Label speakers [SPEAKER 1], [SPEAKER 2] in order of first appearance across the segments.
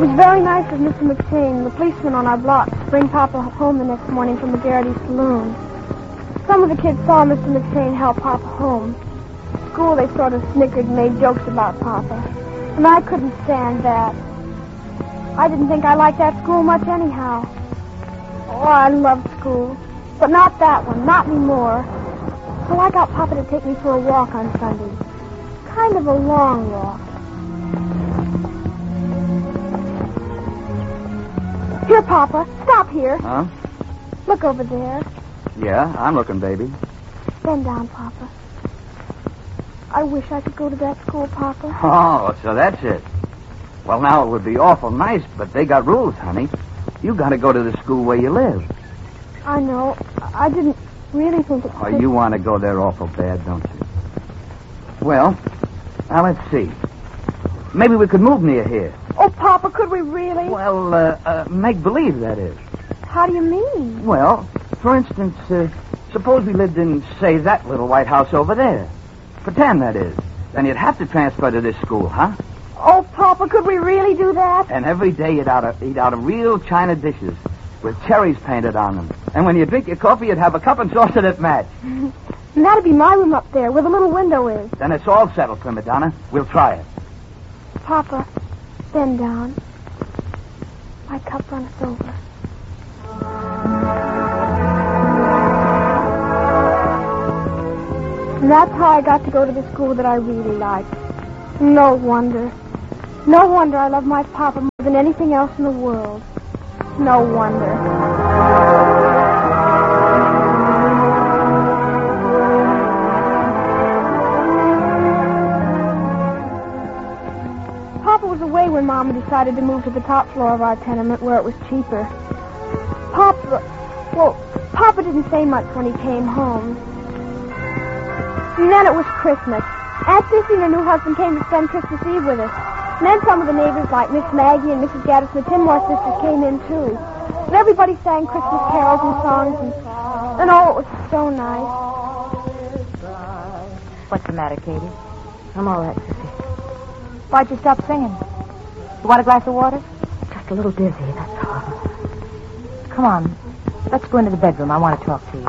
[SPEAKER 1] was very nice of Mr. McShane, the policeman on our block, to bring Papa home the next morning from the Garrity Saloon. Some of the kids saw Mr. McShane help Papa home. At school, they sort of snickered and made jokes about Papa. And I couldn't stand that. I didn't think I liked that school much anyhow. Oh, I loved school. But not that one, not anymore. So I got Papa to take me for a walk on Sunday. Kind of a long walk. Here, Papa. Stop here.
[SPEAKER 2] Huh?
[SPEAKER 1] Look over there.
[SPEAKER 2] Yeah, I'm looking, baby.
[SPEAKER 1] Bend down, Papa. I wish I could go to that school, Papa.
[SPEAKER 2] Oh, so that's it. Well, now, it would be awful nice, but they got rules, honey. You got to go to the school where you live.
[SPEAKER 1] I know. I didn't really think it
[SPEAKER 2] Oh,
[SPEAKER 1] could...
[SPEAKER 2] you want to go there awful bad, don't you? Well, now let's see. Maybe we could move near here.
[SPEAKER 1] Oh, Papa, could we really?
[SPEAKER 2] Well, make believe, that is.
[SPEAKER 1] How do you mean?
[SPEAKER 2] Well, for instance, suppose we lived in, say, that little white house over there. Pretend, that is. Then you'd have to transfer to this school, huh?
[SPEAKER 1] Oh, Papa, could we really do that?
[SPEAKER 2] And every day you'd eat out of real china dishes with cherries painted on them. And when you drink your coffee, you'd have a cup and saucer that match.
[SPEAKER 1] And that'd be my room up there, where the little window is.
[SPEAKER 2] Then it's all settled, Prima Donna. We'll try it.
[SPEAKER 1] Papa, bend down. My cup runs over. And that's how I got to go to the school that I really liked. No wonder. No wonder I love my Papa more than anything else in the world. No wonder. Papa was away when Mama decided to move to the top floor of our tenement where it was cheaper. Papa didn't say much when he came home. And then it was Christmas. Aunt Sissy and her new husband came to spend Christmas Eve with us. And then some of the neighbors, like Miss Maggie and Mrs. Gaddis and the Tinmore sisters, came in, too. And everybody sang Christmas carols and songs, and oh, it was so nice.
[SPEAKER 3] What's the matter, Katie? I'm all right, Sissy. Why'd you stop singing? You want a glass of water? Just a little dizzy, that's all. Come on. Let's go into the bedroom. I want to talk to you.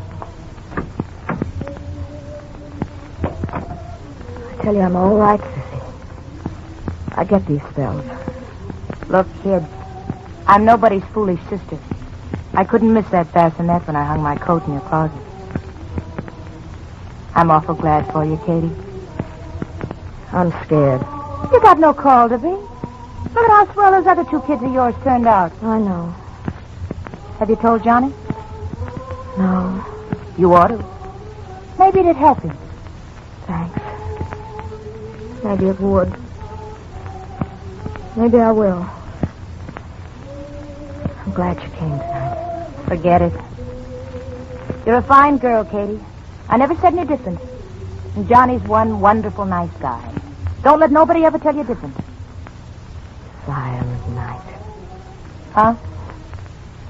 [SPEAKER 3] I tell you, I'm all right, Sissy. I get these spells. Look, kid, I'm nobody's foolish sister. I couldn't miss that bassinet when I hung my coat in your closet. I'm awful glad for you, Katie. I'm scared. You got no call to be. Look at how swell those other two kids of yours turned out. I know. Have you told Johnny? No. You ought to. Maybe it'd help him. Thanks. Maybe it would. Maybe I will. I'm glad you came tonight. Forget it. You're a fine girl, Katie. I never said any different. And Johnny's one wonderful, nice guy. Don't let nobody ever tell you different. Silent night. Huh?